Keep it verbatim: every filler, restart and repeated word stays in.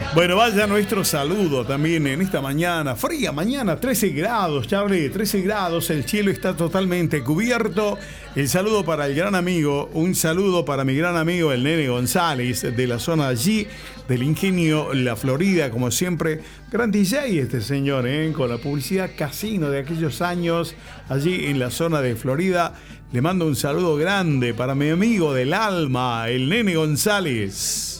Bueno, vaya nuestro saludo también en esta mañana, fría mañana, trece grados, ya hablé, trece grados, el cielo está totalmente cubierto. El saludo para el gran amigo, un saludo para mi gran amigo el Nene González, de la zona allí, del Ingenio La Florida, como siempre. Gran D J este señor, ¿eh? Con la publicidad casino de aquellos años, allí en la zona de Florida. Le mando un saludo grande para mi amigo del alma, el Nene González.